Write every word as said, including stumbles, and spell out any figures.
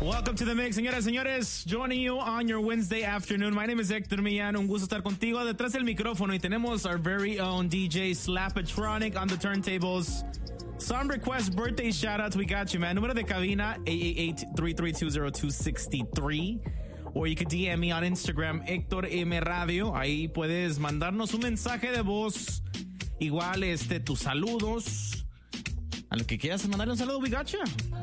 Welcome to the mix, señoras y señores. Joining you on your Wednesday afternoon. My name is Hector Millán. Un gusto estar contigo detrás del micrófono. Y tenemos our very own D J Slapatronic on the turntables. Some request birthday shoutouts. We got you, man. Número de cabina eight eight eight, three three two, zero two six three. Or you could D M me on Instagram, Hector M Radio. Ahí puedes mandarnos un mensaje de voz. Igual, este, tus saludos. A lo que quieras mandarle un saludo, we got you.